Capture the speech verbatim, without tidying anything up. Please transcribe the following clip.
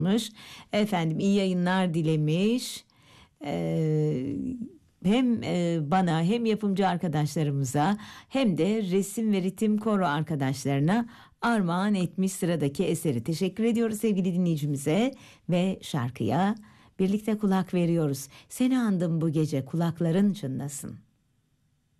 Efendim iyi yayınlar dilemiş. Ee, hem e, bana hem yapımcı arkadaşlarımıza hem de resim ve ritim koro arkadaşlarına armağan etmiş sıradaki eseri. Teşekkür ediyoruz sevgili dinleyicimize ve şarkıya birlikte kulak veriyoruz. Seni andım bu gece, kulakların çınlasın.